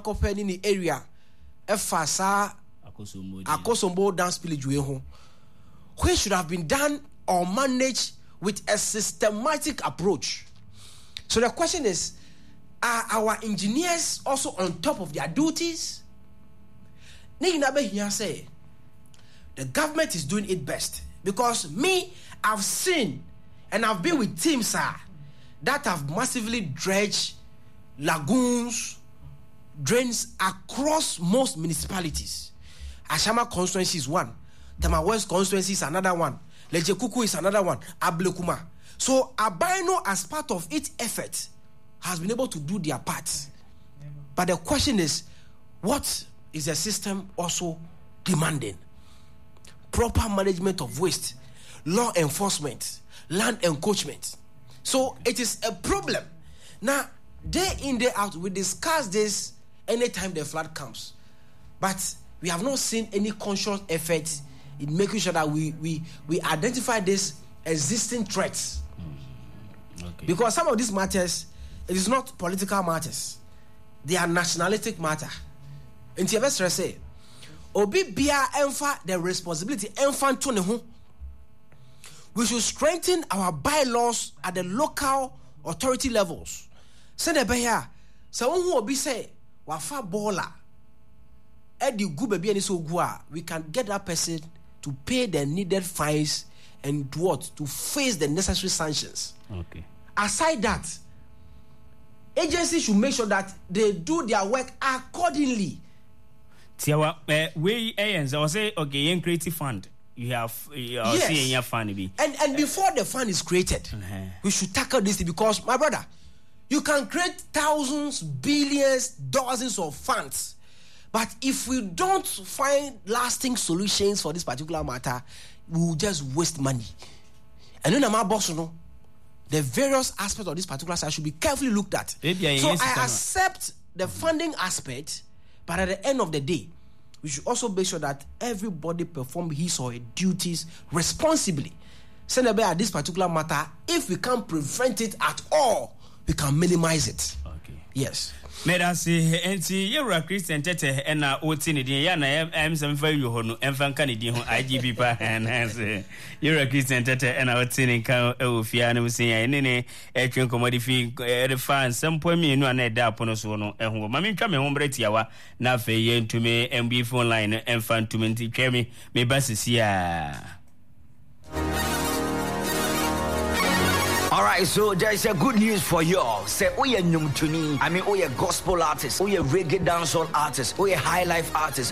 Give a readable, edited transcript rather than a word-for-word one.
makope ni area efasa Akosombo dance village we ho, which should have been done or managed with a systematic approach. So the question is, are our engineers also on top of their duties? Say the government is doing it best, because I've seen and I've been with teams that have massively dredged lagoons, drains across most municipalities. Ashama constituency is one, Tama West constituency is another one, Leje Kuku is another one, Ablekuma. So Abino, as part of its effort, has been able to do their part. But the question is, what is the system also demanding? Proper management of waste, law enforcement, land encroachment. So it is a problem. Now, day in, day out, we discuss this anytime the flood comes. But we have not seen any conscious effort in making sure that we identify these existing threats. Okay. Because some of these matters, it is not political matters. They are nationalistic matter. And to say, Obi Bia Enfa the responsibility Enfa to ne. We should strengthen our bylaws at the local authority levels. Send a bear. So who Obi say wafa bola. Edi gu baby ani so gua, we can get that person to pay the needed fines and to face the necessary sanctions. Okay. Aside that, agencies should make sure that they do their work accordingly. Tiawa, we ANs I say okay, creative fund. You have seeing your fund be. And before the fund is created, we should tackle this because my brother, you can create thousands, billions, dozens of funds. But if we don't find lasting solutions for this particular matter, we will just waste money. And then my boss, the various aspects of this particular side should be carefully looked at. So I accept the funding aspect, but at the end of the day, we should also make sure that everybody perform his or her duties responsibly. Senator, at this particular matter, if we can't prevent it at all, we can minimize it. Okay. Yes. Medasi enti yewra Christian tete na oti ne din ya na em7 fa yo hono emfa kan din ho IGP pa na se yewra Christian tete na oti ne kan e ofia na musin ya ne etwen komodifi e fan sempo mienu na da pono so no ehwo ma mentwa me ho bretiawa na fa ye ntume MB phone line emfa ntume nti twemi me basisi a. All right, so there is a good news for y'all. Say, oh yeah, Numtuni. I mean, oh yeah, gospel artist, oh yeah, reggae dancehall artist, oh yeah, high life artist,